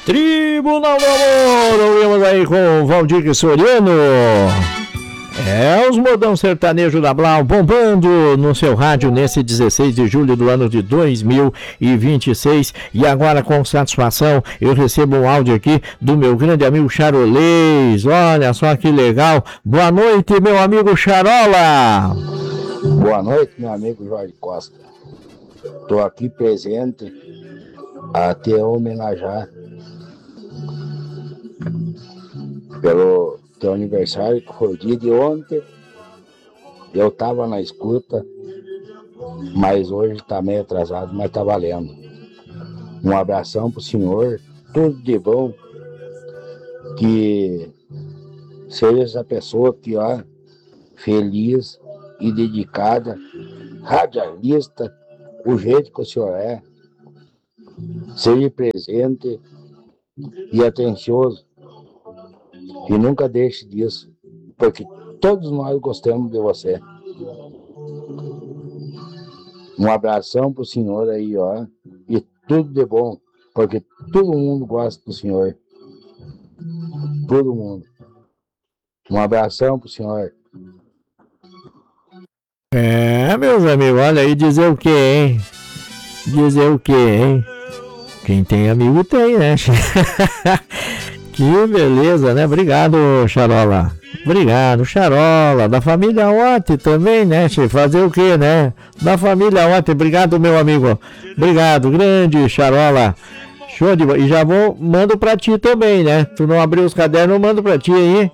Tribunal do Amor, ouvimos aí com o Valdir Soriano. Os modão sertanejo da Blau bombando no seu rádio nesse 16 de julho do ano de 2026. E agora, com satisfação, eu recebo um áudio aqui do meu grande amigo Charolês. Olha só que legal. Boa noite, meu amigo Charola. Boa noite, meu amigo Jorge Costa. Estou aqui presente a te homenagear pelo teu aniversário, que foi o dia de ontem. Eu estava na escuta, mas hoje está meio atrasado, mas está valendo. Um abração pro senhor, tudo de bom, que seja essa pessoa que, feliz e dedicada, radialista, o jeito que o senhor é, seja presente e atencioso, e nunca deixe disso, porque todos nós gostamos de você. Um abração pro senhor aí, e tudo de bom, porque todo mundo gosta do senhor. Todo mundo. Um abração pro senhor. Meus amigos, olha aí, dizer o que, hein? Dizer o que, hein? Quem tem amigo tem, né? Que beleza, né? Obrigado, Charola. Obrigado, Charola. Da família Otte também, né? Fazer o que, né? Da família Otte. Obrigado, meu amigo. Obrigado, grande Charola. Show de bola. E já mando pra ti também, né? Tu não abriu os cadernos, eu mando pra ti aí.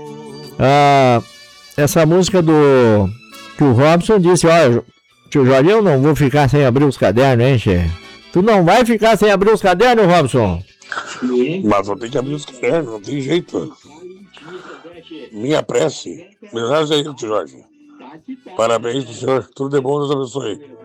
Essa música que o Robson disse, tio Jorge, eu não vou ficar sem abrir os cadernos, hein, che? Tu não vai ficar sem abrir os cadernos, Robson? Mas vou ter que abrir os cadernos, não tem jeito. Minha prece. Melhoras aí, tio Jorge. Parabéns pro senhor. Tudo de bom, Deus abençoe.